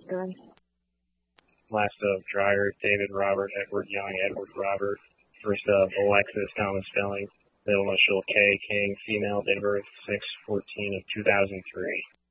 Done. Last of Dreyer, David Robert, Edward Young, Edward Robert. First of Alexis Thomas Spelling. Middle initial K, King, female, date of birth 6/14 of 2003.